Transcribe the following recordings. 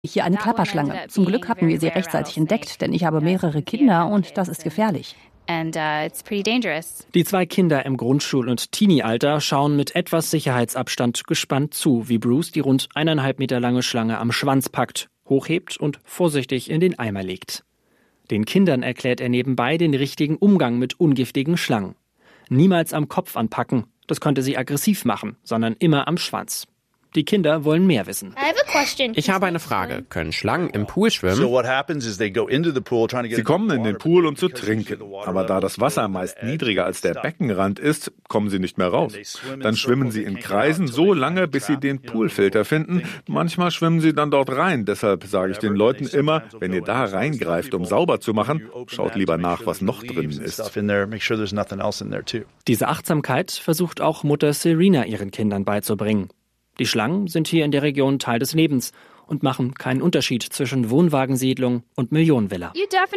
Hier eine Klapperschlange. Zum Glück hatten wir sie rechtzeitig entdeckt, denn ich habe mehrere Kinder und das ist gefährlich. Die 2 Kinder im Grundschul- und Teenie-Alter schauen mit etwas Sicherheitsabstand gespannt zu, wie Bruce die rund 1,5 Meter lange Schlange am Schwanz packt, hochhebt und vorsichtig in den Eimer legt. Den Kindern erklärt er nebenbei den richtigen Umgang mit ungiftigen Schlangen. Niemals am Kopf anpacken, das könnte sie aggressiv machen, sondern immer am Schwanz. Die Kinder wollen mehr wissen. Ich habe eine Frage. Können Schlangen im Pool schwimmen? Sie kommen in den Pool, um zu trinken. Aber da das Wasser meist niedriger als der Beckenrand ist, kommen sie nicht mehr raus. Dann schwimmen sie in Kreisen so lange, bis sie den Poolfilter finden. Manchmal schwimmen sie dann dort rein. Deshalb sage ich den Leuten immer, wenn ihr da reingreift, um sauber zu machen, schaut lieber nach, was noch drinnen ist. Diese Achtsamkeit versucht auch Mutter Serena ihren Kindern beizubringen. Die Schlangen sind hier in der Region Teil des Lebens und machen keinen Unterschied zwischen Wohnwagensiedlung und Millionenvilla.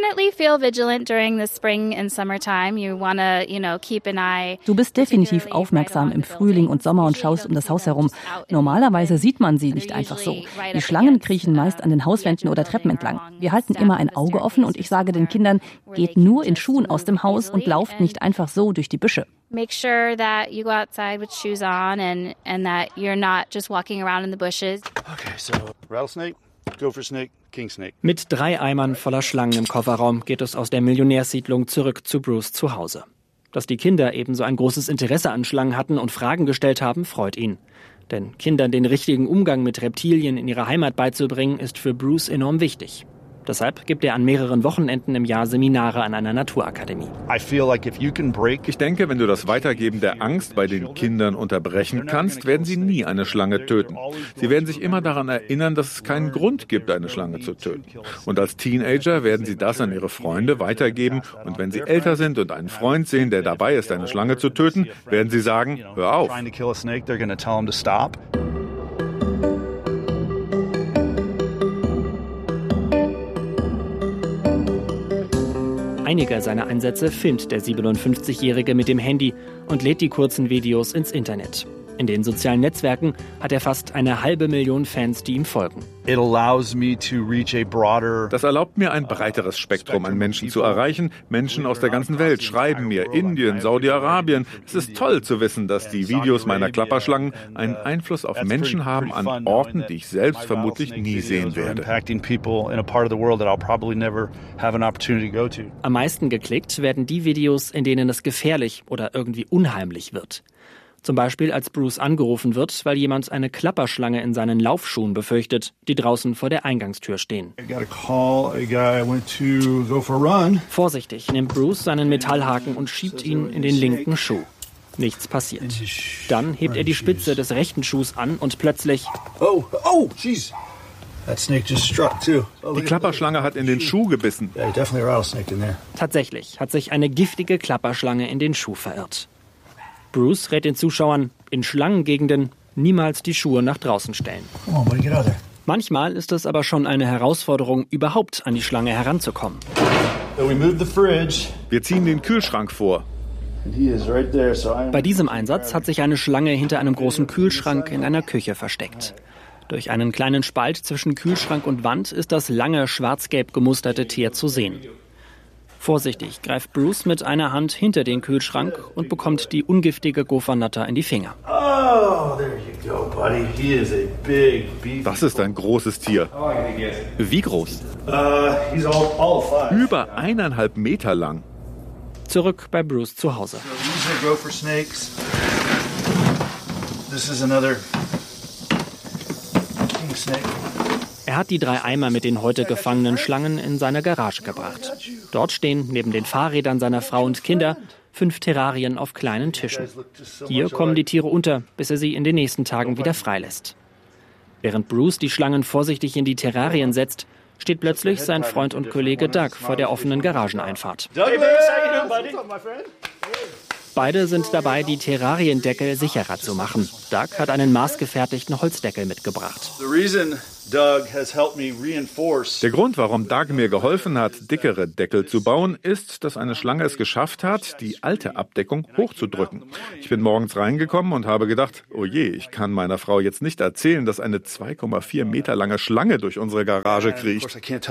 Du bist definitiv aufmerksam im Frühling und Sommer und schaust um das Haus herum. Normalerweise sieht man sie nicht einfach so. Die Schlangen kriechen meist an den Hauswänden oder Treppen entlang. Wir halten immer ein Auge offen und ich sage den Kindern, geht nur in Schuhen aus dem Haus und lauft nicht einfach so durch die Büsche. Make sure that you go outside with shoes on and that you're not just walking around in the bushes. Okay, so rattlesnake, gopher snake, king snake. Mit 3 Eimern voller Schlangen im Kofferraum geht es aus der Millionärssiedlung zurück zu Bruce zu Hause. Dass die Kinder ebenso ein großes Interesse an Schlangen hatten und Fragen gestellt haben, freut ihn. Denn Kindern den richtigen Umgang mit Reptilien in ihrer Heimat beizubringen, ist für Bruce enorm wichtig. Deshalb gibt er an mehreren Wochenenden im Jahr Seminare an einer Naturakademie. Ich denke, wenn du das Weitergeben der Angst bei den Kindern unterbrechen kannst, werden sie nie eine Schlange töten. Sie werden sich immer daran erinnern, dass es keinen Grund gibt, eine Schlange zu töten. Und als Teenager werden sie das an ihre Freunde weitergeben. Und wenn sie älter sind und einen Freund sehen, der dabei ist, eine Schlange zu töten, werden sie sagen, hör auf. Einige seiner Einsätze filmt der 57-Jährige mit dem Handy und lädt die kurzen Videos ins Internet. In den sozialen Netzwerken hat er fast 500.000 Fans, die ihm folgen. Das erlaubt mir, ein breiteres Spektrum an Menschen zu erreichen. Menschen aus der ganzen Welt schreiben mir, Indien, Saudi-Arabien. Es ist toll zu wissen, dass die Videos meiner Klapperschlangen einen Einfluss auf Menschen haben an Orten, die ich selbst vermutlich nie sehen werde. Am meisten geklickt werden die Videos, in denen es gefährlich oder irgendwie unheimlich wird. Zum Beispiel, als Bruce angerufen wird, weil jemand eine Klapperschlange in seinen Laufschuhen befürchtet, die draußen vor der Eingangstür stehen. Vorsichtig nimmt Bruce seinen Metallhaken und schiebt ihn in den linken Schuh. Nichts passiert. Dann hebt er die Spitze des rechten Schuhs an und plötzlich... Die Klapperschlange hat in den Schuh gebissen. Tatsächlich hat sich eine giftige Klapperschlange in den Schuh verirrt. Bruce rät den Zuschauern, in Schlangengegenden niemals die Schuhe nach draußen stellen. Manchmal ist es aber schon eine Herausforderung, überhaupt an die Schlange heranzukommen. Wir ziehen den Kühlschrank vor. Bei diesem Einsatz hat sich eine Schlange hinter einem großen Kühlschrank in einer Küche versteckt. Durch einen kleinen Spalt zwischen Kühlschrank und Wand ist das lange, schwarz-gelb gemusterte Tier zu sehen. Vorsichtig greift Bruce mit einer Hand hinter den Kühlschrank und bekommt die ungiftige Gophernatter in die Finger. Das ist ein großes Tier. Wie groß? Über 1,5 Meter lang. Zurück bei Bruce zu Hause. Er hat die 3 Eimer mit den heute gefangenen Schlangen in seine Garage gebracht. Dort stehen neben den Fahrrädern seiner Frau und Kinder 5 Terrarien auf kleinen Tischen. Hier kommen die Tiere unter, bis er sie in den nächsten Tagen wieder freilässt. Während Bruce die Schlangen vorsichtig in die Terrarien setzt, steht plötzlich sein Freund und Kollege Doug vor der offenen Garageneinfahrt. Beide sind dabei, die Terrariendeckel sicherer zu machen. Doug hat einen maßgefertigten Holzdeckel mitgebracht. Der Grund, warum Doug mir geholfen hat, dickere Deckel zu bauen, ist, dass eine Schlange es geschafft hat, die alte Abdeckung hochzudrücken. Ich bin morgens reingekommen und habe gedacht, oh je, ich kann meiner Frau jetzt nicht erzählen, dass eine 2,4 Meter lange Schlange durch unsere Garage kriecht.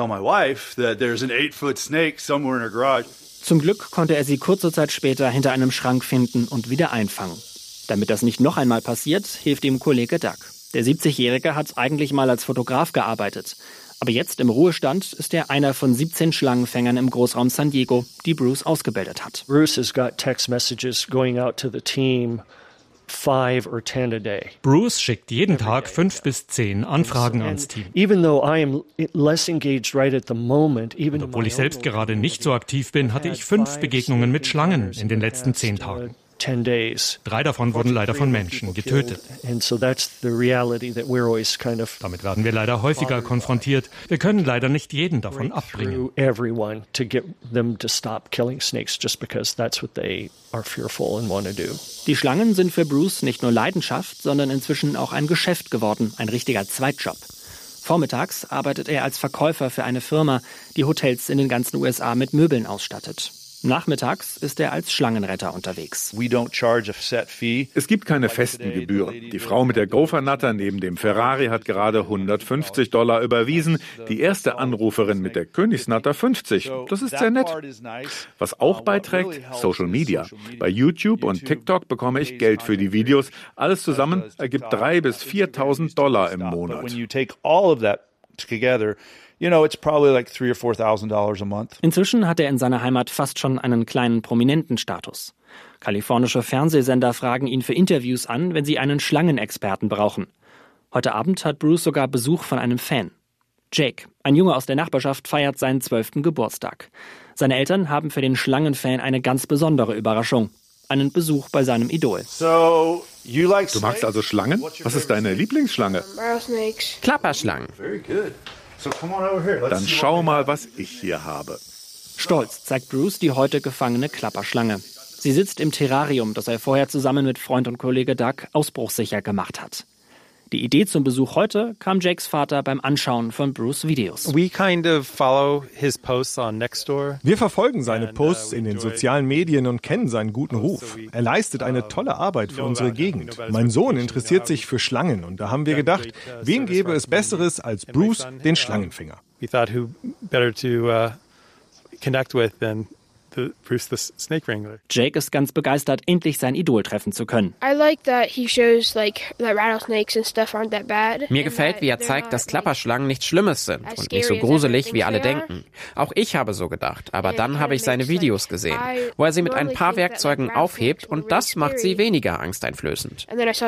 Zum Glück konnte er sie kurze Zeit später hinter einem Schrank finden und wieder einfangen. Damit das nicht noch einmal passiert, hilft ihm Kollege Doug. Der 70-Jährige hat eigentlich mal als Fotograf gearbeitet. Aber jetzt im Ruhestand ist er einer von 17 Schlangenfängern im Großraum San Diego, die Bruce ausgebildet hat. Bruce has got text messages going out to the team 5 or 10 a day. Bruce schickt jeden Tag 5 bis 10 Anfragen ans Team. Even though I am less engaged right at the moment, even obwohl ich selbst gerade nicht so aktiv bin, hatte ich 5 Begegnungen mit Schlangen in den letzten 10 Tagen. 10 days. 3 davon wurden leider von Menschen getötet. And so that's the reality that we're always kind of. Damit werden wir leider häufiger konfrontiert. Wir können leider nicht jeden davon abbringen. Everyone to get them to stop killing snakes just because that's what they are fearful and want to do. Die Schlangen sind für Bruce nicht nur Leidenschaft, sondern inzwischen auch ein Geschäft geworden, ein richtiger Zweitjob. Vormittags arbeitet er als Verkäufer für eine Firma, die Hotels in den ganzen USA mit Möbeln ausstattet. Nachmittags ist er als Schlangenretter unterwegs. Es gibt keine festen Gebühren. Die Frau mit der Gophernatter neben dem Ferrari hat gerade $150 überwiesen. Die erste Anruferin mit der Königsnatter 50. Das ist sehr nett. Was auch beiträgt, Social Media. Bei YouTube und TikTok bekomme ich Geld für die Videos. Alles zusammen ergibt $3.000 bis $4.000 im Monat. It's probably like $3,000 or $4,000 a month. Inzwischen hat er in seiner Heimat fast schon einen kleinen Prominentenstatus. Kalifornische Fernsehsender fragen ihn für Interviews an, wenn sie einen Schlangenexperten brauchen. Heute Abend hat Bruce sogar Besuch von einem Fan. Jake, ein Junge aus der Nachbarschaft, feiert seinen 12. Geburtstag. Seine Eltern haben für den Schlangenfan eine ganz besondere Überraschung. Einen Besuch bei seinem Idol. Du magst also Schlangen? Was ist deine Lieblingsschlange? Klapperschlangen. Dann schau mal, was ich hier habe. Stolz zeigt Bruce die heute gefangene Klapperschlange. Sie sitzt im Terrarium, das er vorher zusammen mit Freund und Kollege Doug ausbruchssicher gemacht hat. Die Idee zum Besuch heute kam Jakes Vater beim Anschauen von Bruce' Videos. Wir verfolgen seine Posts in den sozialen Medien und kennen seinen guten Ruf. Er leistet eine tolle Arbeit für unsere Gegend. Mein Sohn interessiert sich für Schlangen und da haben wir gedacht, wen gäbe es Besseres als Bruce, den Schlangenfänger. Jake ist ganz begeistert, endlich sein Idol treffen zu können. Mir gefällt, wie er zeigt, dass Klapperschlangen nichts Schlimmes sind und nicht so gruselig, wie alle denken. Auch ich habe so gedacht, aber dann habe ich seine Videos gesehen, wo er sie mit ein paar Werkzeugen aufhebt und das macht sie weniger angsteinflößend.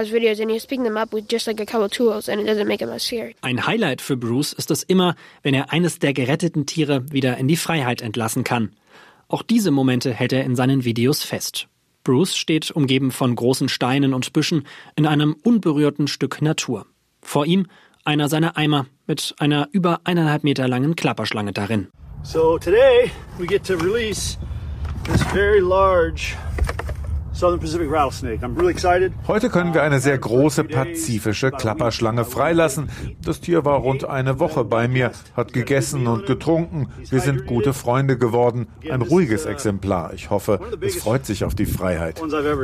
Ein Highlight für Bruce ist es immer, wenn er eines der geretteten Tiere wieder in die Freiheit entlassen kann. Auch diese Momente hält er in seinen Videos fest. Bruce steht umgeben von großen Steinen und Büschen in einem unberührten Stück Natur. Vor ihm einer seiner Eimer mit einer über 1,5 Meter langen Klapperschlange darin. So today we get to release this very large Southern Pacific rattlesnake. I'm really excited. Heute können wir eine sehr große pazifische Klapperschlange freilassen. Das Tier war rund eine Woche bei mir, hat gegessen und getrunken. Wir sind gute Freunde geworden. Ein ruhiges Exemplar. Ich hoffe, es freut sich auf die Freiheit.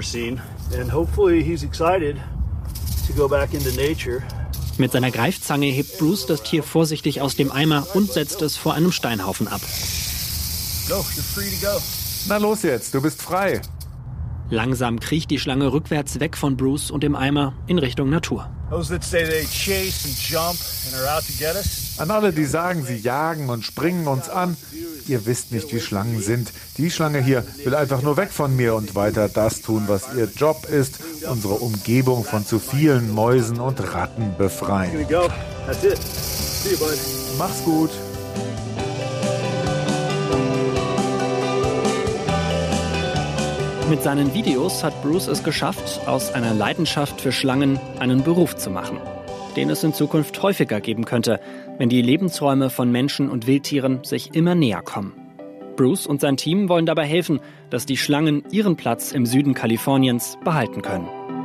Mit seiner Greifzange hebt Bruce das Tier vorsichtig aus dem Eimer und setzt es vor einem Steinhaufen ab. Na los jetzt, du bist frei. Langsam kriecht die Schlange rückwärts weg von Bruce und dem Eimer in Richtung Natur. An alle, die sagen, sie jagen und springen uns an, ihr wisst nicht, wie Schlangen sind. Die Schlange hier will einfach nur weg von mir und weiter das tun, was ihr Job ist, unsere Umgebung von zu vielen Mäusen und Ratten befreien. Mach's gut. Mit seinen Videos hat Bruce es geschafft, aus einer Leidenschaft für Schlangen einen Beruf zu machen, den es in Zukunft häufiger geben könnte, wenn die Lebensräume von Menschen und Wildtieren sich immer näher kommen. Bruce und sein Team wollen dabei helfen, dass die Schlangen ihren Platz im Süden Kaliforniens behalten können.